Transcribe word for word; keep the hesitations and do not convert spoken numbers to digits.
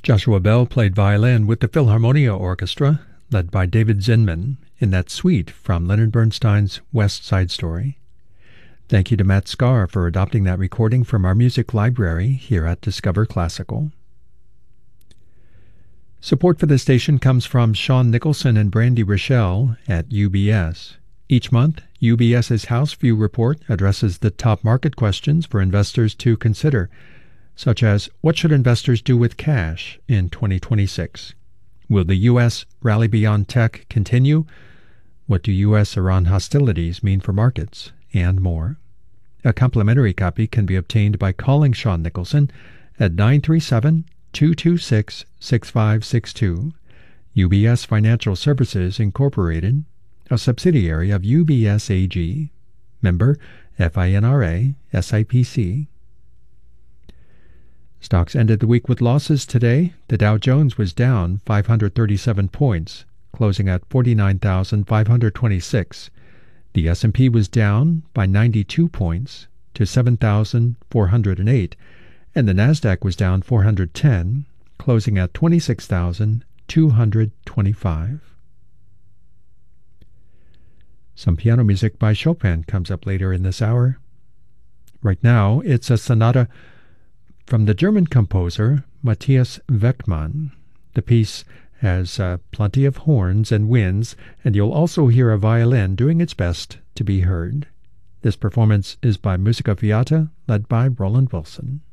Joshua Bell played violin with the Philharmonia Orchestra, led by David Zinman, in that suite from Leonard Bernstein's West Side Story. Thank you to Matt Scar for adopting that recording from our music library here at Discover Classical. Support for the station comes from Sean Nicholson and Brandy Rochelle at U B S. Each month, UBS's House View Report addresses the top market questions for investors to consider, such as what should investors do with cash in twenty twenty-six? Will the U S rally beyond tech continue? What do U S-Iran hostilities mean for markets? And more. A complimentary copy can be obtained by calling Sean Nicholson at nine three seven, two two six, six five six two. U B S Financial Services, Incorporated, a subsidiary of U B S A G. Member FINRA, S I P C. Stocks ended the week with losses today. The Dow Jones was down five hundred thirty-seven points, closing at forty-nine thousand five hundred twenty-six. The S and P was down by ninety-two points to seven thousand four hundred eight, and the Nasdaq was down four hundred ten, closing at twenty-six thousand two hundred twenty-five. Some piano music by Chopin comes up later in this hour. Right now, it's a sonata from the German composer Matthias Weckmann. The piece has uh, plenty of horns and winds, and you'll also hear a violin doing its best to be heard. This performance is by Musica Fiata, led by Roland Wilson.